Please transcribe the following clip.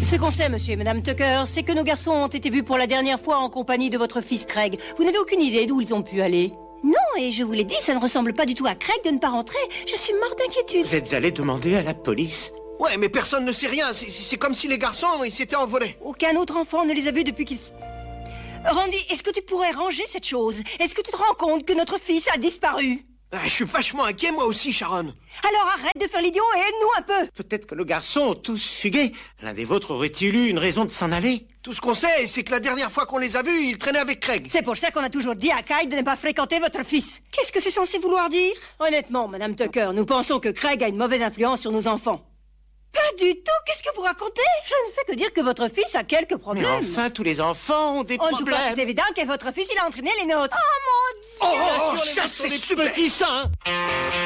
Ce qu'on sait, monsieur et madame Tucker, c'est que nos garçons ont été vus pour la dernière fois en compagnie de votre fils Craig. Vous n'avez aucune idée d'où ils ont pu aller? Non, et je vous l'ai dit, ça ne ressemble pas du tout à Craig de ne pas rentrer. Je suis morte d'inquiétude. Vous êtes allé demander à la police? Ouais, mais personne ne sait rien. C'est comme si les garçons, ils s'étaient envolés. Aucun autre enfant ne les a vus depuis qu'ils... Randy, est-ce que tu pourrais ranger cette chose? Est-ce que tu te rends compte que notre fils a disparu? Je suis vachement inquiet, moi aussi, Sharon. Alors arrête de faire l'idiot et aide-nous un peu. Peut-être que nos garçons ont tous fugué. L'un des vôtres aurait-il eu une raison de s'en aller? Tout ce qu'on sait, c'est que la dernière fois qu'on les a vus, ils traînaient avec Craig. C'est pour ça qu'on a toujours dit à Kyle de ne pas fréquenter votre fils. Qu'est-ce que c'est censé vouloir dire? Honnêtement, madame Tucker, nous pensons que Craig a une mauvaise influence sur nos enfants. Pas du tout, qu'est-ce que vous racontez? Je ne fais que dire que votre fils a quelques problèmes. Mais enfin, tous les enfants ont des En tout cas, problèmes. c'est évident que votre fils, il a entraîné les nôtres. Oh mon Dieu! Oh, ça c'est super! Petit sein.